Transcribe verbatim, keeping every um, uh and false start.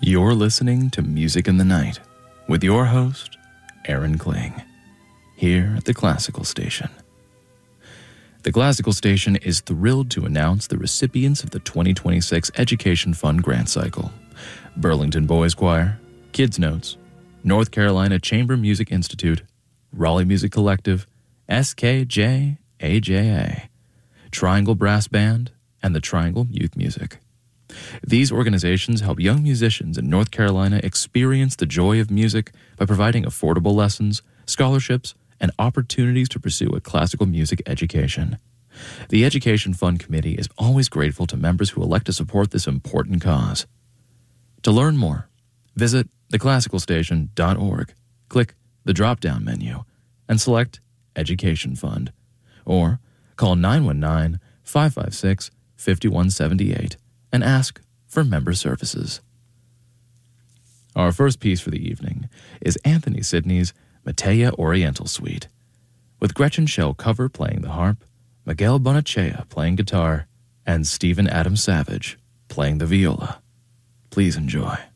You're listening to Music in the Night with your host, Aaron Kling, here at the Classical Station. The Classical Station is thrilled to announce the recipients of the twenty twenty-six Education Fund Grant Cycle: Burlington Boys Choir, Kids Notes, North Carolina Chamber Music Institute, Raleigh Music Collective, S K J A J A, Triangle Brass Band, and the Triangle Youth Music. These organizations help young musicians in North Carolina experience the joy of music by providing affordable lessons, scholarships, and opportunities to pursue a classical music education. The Education Fund Committee is always grateful to members who elect to support this important cause. To learn more, visit the classical station dot org, click the drop-down menu, and select Education Fund, or call nine one nine, five five six, five one seven eight and ask for member services. Our first piece for the evening is Anthony Sidney's Matea Oriental Suite, with Gretchen Schell Cover playing the harp, Miguel Bonachea playing guitar, and Stephen Adam Savage playing the viola. Please enjoy.